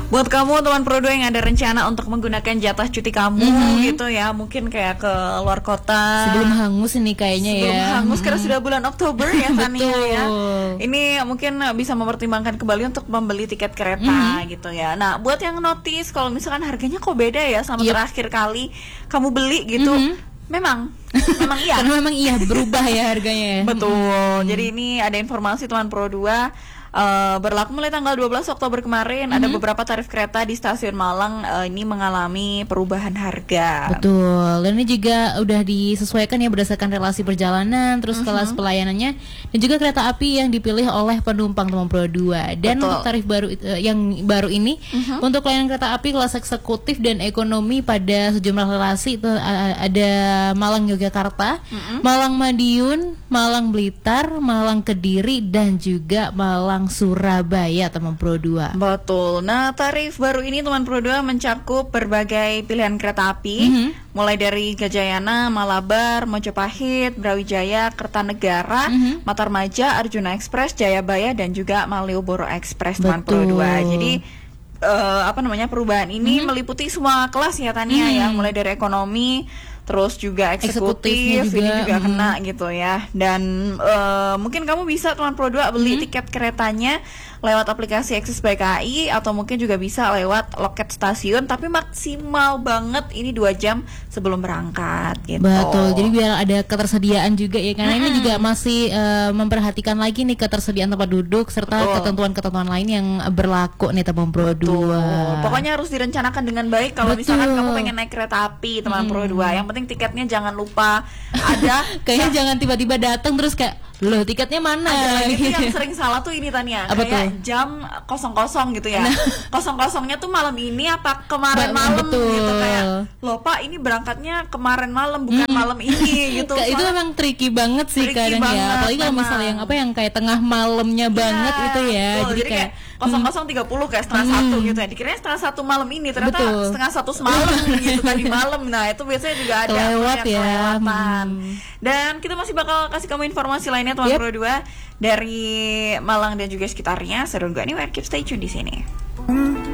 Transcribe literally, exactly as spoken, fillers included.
Buat kamu teman Pro dua yang ada rencana untuk menggunakan jatah cuti kamu mm-hmm. gitu ya, mungkin kayak ke luar kota. Sebelum hangus ini kayaknya Sebelum ya. Sebelum hangus mm-hmm. karena sudah bulan Oktober ya Tania ya. Ini mungkin bisa mempertimbangkan kembali untuk membeli tiket kereta mm-hmm. gitu ya. Nah, buat yang notice kalau misalkan harganya kok beda ya sama yep. terakhir kali kamu beli gitu. Mm-hmm. Memang, memang iya. Karena memang iya berubah ya harganya. Betul. Mm-hmm. Jadi ini ada informasi teman Pro dua. Uh, berlaku mulai tanggal dua belas Oktober kemarin, mm-hmm. ada beberapa tarif kereta di stasiun Malang uh, ini mengalami perubahan harga. Betul. Dan ini juga udah disesuaikan ya berdasarkan relasi perjalanan, terus mm-hmm. kelas pelayanannya, dan juga kereta api yang dipilih oleh penumpang teman Pro dua. Dan Betul. Untuk tarif baru uh, yang baru ini mm-hmm. untuk layanan kereta api kelas eksekutif dan ekonomi pada sejumlah relasi itu uh, ada Malang Yogyakarta, mm-hmm. Malang Madiun, Malang Blitar, Malang Kediri, dan juga Malang Surabaya teman Pro dua. Betul. Nah, tarif baru ini teman Pro dua mencakup berbagai pilihan kereta api, mm-hmm. mulai dari Gajayana, Malabar, Mojopahit, Brawijaya, Kertanegara, mm-hmm. Matarmaja, Arjuna Express, Jayabaya, dan juga Malioboro Express teman Pro dua. Jadi uh, apa namanya perubahan ini mm-hmm. meliputi semua kelas ya Tania mm-hmm. ya, mulai dari ekonomi, terus juga eksekutif juga, ini juga hmm. kena gitu ya. Dan uh, mungkin kamu bisa teman Pro dua beli hmm. tiket keretanya lewat aplikasi Akses by K A I atau mungkin juga bisa lewat loket stasiun, tapi maksimal banget ini dua jam sebelum berangkat gitu. Betul. Jadi biar ada ketersediaan juga ya, karena hmm. ini juga masih uh, memperhatikan lagi nih ketersediaan tempat duduk serta Betul. ketentuan-ketentuan lain yang berlaku nih teman Pro dua. Pokoknya harus direncanakan dengan baik kalau Betul. misalkan kamu pengen naik kereta api teman hmm. Pro dua. Yang penting tiketnya jangan lupa ada. Kayaknya nah, jangan tiba-tiba datang terus kayak loh tiketnya mana? Ada lagi tuh yang sering salah tuh ini Tania, apa kayak tuh? Jam kosong kosong gitu ya. Nah. Kosong-kosongnya tuh malam ini apa kemarin malam gitu, kayak loh Pak ini berangkatnya kemarin malam bukan hmm. malam ini gitu. Itu memang tricky banget sih kadang ya. Apalagi kalau misalnya yang apa yang kayak tengah malamnya ya, banget itu ya. Betul. Jadi, Jadi kayak kosong kosong tiga puluh kayak setengah hmm. satu gitu ya. Dikirain setengah satu malam ini, ternyata betul. setengah satu semalam gitu tadi malam. Nah itu biasanya juga ada kelewat ya. Kelewatan. Hmm. Dan kita masih bakal kasih kamu informasi lainnya teman yep. Pro dua dari Malang dan juga sekitarnya. Seru gak nih? Keep stay tune di sini.